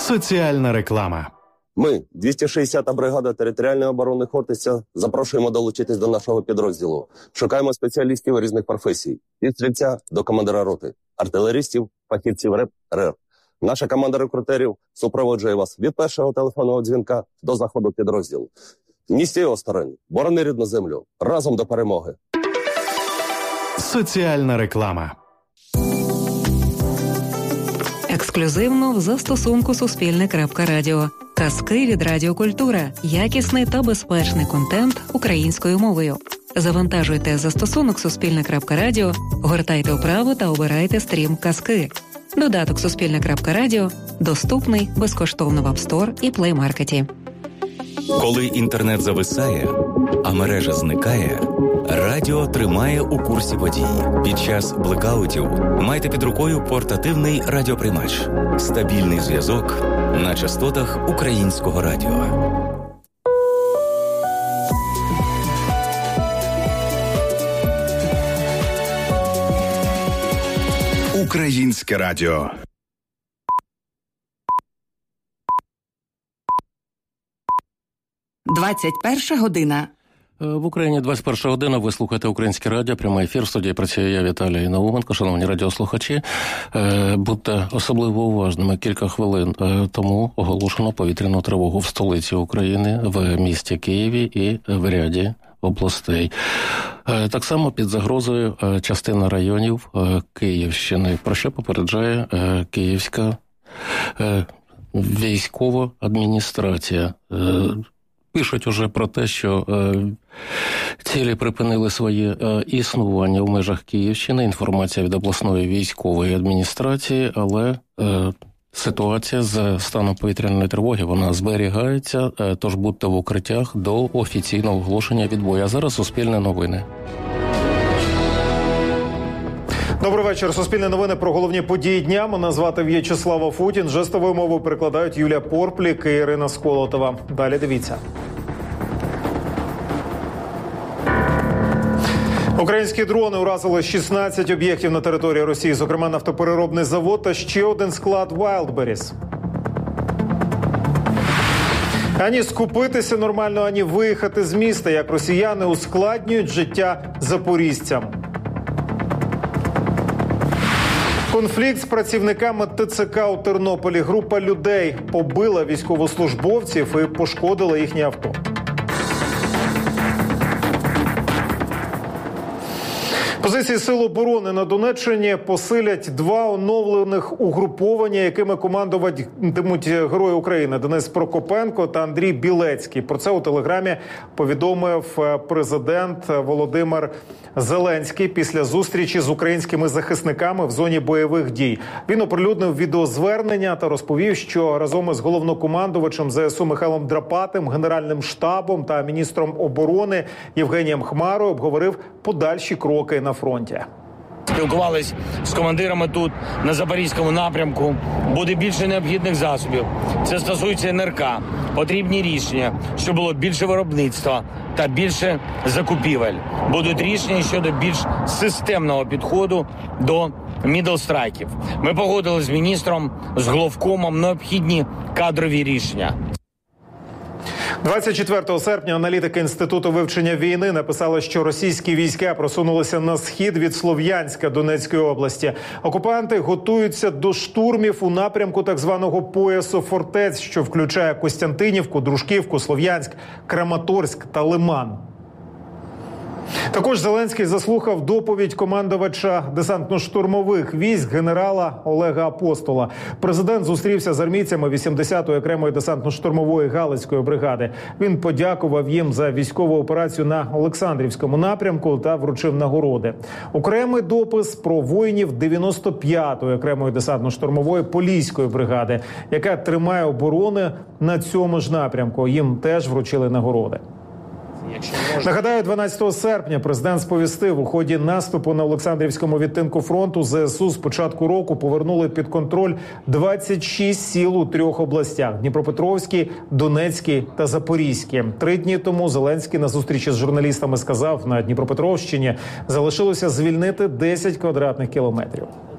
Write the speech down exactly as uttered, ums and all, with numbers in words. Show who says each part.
Speaker 1: Соціальна реклама.
Speaker 2: Ми, двісті шістдесята бригада територіальної оборони Хортиця, запрошуємо долучитись до нашого підрозділу. Шукаємо спеціалістів різних професій. Від стрільця до командира роти, артилеристів, фахівців РЕП, РЕР. Наша команда рекрутерів супроводжує вас від першого телефонного дзвінка до заходу підрозділу. Не стій осторонь, борони рідну землю. Разом до перемоги.
Speaker 1: Соціальна реклама.
Speaker 3: Ексклюзивно в застосунку Суспільне.Радіо. Казки від Радіокультура. Якісний та безпечний контент українською мовою. Завантажуйте застосунок Суспільне.Радіо, гортайте вправо та обирайте стрім «Казки». Додаток Суспільне.Радіо доступний безкоштовно в App Store і Play Market.
Speaker 4: Коли інтернет зависає, а мережа зникає, радіо тримає у курсі подій. Під час блекаутів майте під рукою портативний радіоприймач. Стабільний зв'язок на частотах українського радіо.
Speaker 5: Українське радіо.
Speaker 6: двадцять перша година.
Speaker 7: В Україні двадцять перша година, ви слухаєте Українське радіо, прямий ефір, в студії працює я, Віталій Науменко. Шановні радіослухачі, будьте особливо уважними. Кілька хвилин тому оголошено повітряну тривогу в столиці України, в місті Києві і в ряді областей. Так само під загрозою частина районів Київщини, про що попереджає Київська військова адміністрація. Пишуть уже про те, що е, цілі припинили своє е, існування в межах Київщини. Інформація від обласної військової адміністрації, але е, ситуація з станом повітряної тривоги, вона зберігається, е, тож будьте в укриттях до офіційного оголошення відбою. А зараз Суспільне новини.
Speaker 8: Добрий вечір. Суспільне новини про головні події дня. Мене звати В'ячеслав Афутін. Жестовою мовою перекладають Юлія Порплік і Ірина Сколотова. Далі дивіться. Українські дрони уразили шістнадцять об'єктів на території Росії, зокрема нафтопереробний завод та ще один склад Wildberries. Ані скупитися нормально, ані виїхати з міста, як росіяни ускладнюють життя запоріжцям. Конфлікт з працівниками ТЦК у Тернополі. Група людей побила військовослужбовців і пошкодила їхнє авто. Позиції Сил оборони на Донеччині посилять два оновлених угруповання, якими командуватимуть Герої України Денис Прокопенко та Андрій Білецький. Про це у Телеграмі повідомив президент Володимир Зеленський після зустрічі з українськими захисниками в зоні бойових дій. Він оприлюднив відеозвернення та розповів, що разом із головнокомандувачем ЗСУ Михайлом Драпатим, Генеральним штабом та міністром оборони Євгенієм Хмарою обговорив подальші кроки на фронті.
Speaker 9: Спілкувались з командирами тут, на Запорізькому напрямку. Буде більше необхідних засобів. Це стосується ен ер ка. Потрібні рішення, щоб було більше виробництва та більше закупівель. Будуть рішення щодо більш системного підходу до мідл-страйків. Ми погодили з міністром, з головкомом необхідні кадрові рішення.
Speaker 8: двадцять четвертого серпня аналітики Інституту вивчення війни написали, що російські війська просунулися на схід від Слов'янська Донецької області. Окупанти готуються до штурмів у напрямку так званого поясу фортець, що включає Костянтинівку, Дружківку, Слов'янськ, Краматорськ та Лиман. Також Зеленський заслухав доповідь командувача десантно-штурмових військ генерала Олега Апостола. Президент зустрівся з армійцями вісімдесятої окремої десантно-штурмової Галицької бригади. Він подякував їм за військову операцію на Олександрівському напрямку та вручив нагороди. Окремий допис про воїнів дев'яносто п'ятої окремої десантно-штурмової Поліської бригади, яка тримає оборони на цьому ж напрямку. Їм теж вручили нагороди. Нагадаю, дванадцятого серпня президент сповістив, у ході наступу на Олександрівському відтинку фронту ЗСУ з початку року повернули під контроль двадцять шість сіл у трьох областях – Дніпропетровській, Донецькій та Запорізькій. Три дні тому Зеленський на зустрічі з журналістами сказав, на Дніпропетровщині залишилося звільнити десять квадратних кілометрів.